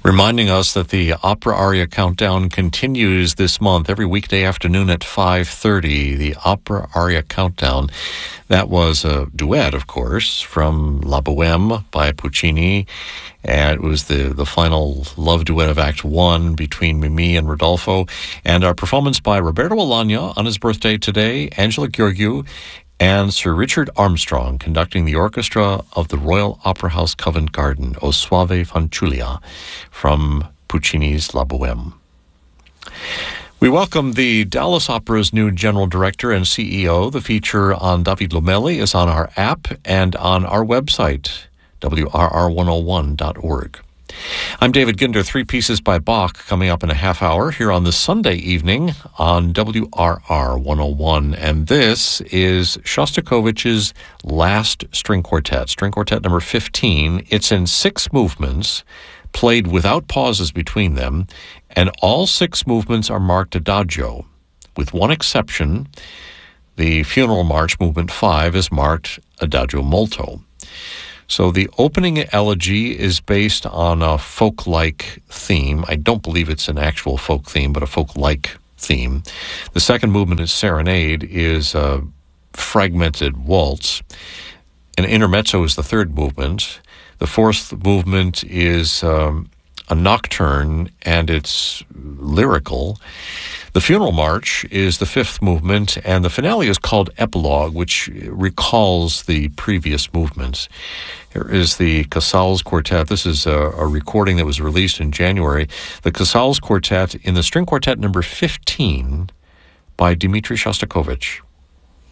Reminding us that the Opera Aria Countdown continues this month, every weekday afternoon at 5:30. The Opera Aria Countdown. That was a duet, of course, from La Bohème by Puccini. And it was the final love duet of Act 1 between Mimi and Rodolfo. And our performance by Roberto Alagna on his birthday today, Angela Gheorghiu, and Sir Richard Armstrong conducting the orchestra of the Royal Opera House Covent Garden, O Soave Fanciulla, from Puccini's La Bohème. We welcome the Dallas Opera's new General Director and CEO. The feature on David Lomeli is on our app and on our website, WRR101.org. I'm David Ginder. 3 pieces by Bach coming up in a half hour here on this Sunday evening on WRR 101. And this is Shostakovich's last string quartet number 15. It's in 6 movements, played without pauses between them, and all 6 movements are marked adagio, with one exception. The Funeral March, movement 5, is marked adagio molto. So the opening elegy is based on a folk-like theme. I don't believe it's an actual folk theme, but a folk-like theme. The second movement is Serenade, is a fragmented waltz. An intermezzo is the third movement. The fourth movement is a nocturne, and it's lyrical. The Funeral March is the 5th movement, and the finale is called Epilogue, which recalls the previous movements. Here is the Casals Quartet. This is a recording that was released in January. The Casals Quartet in the string quartet number 15 by Dmitri Shostakovich.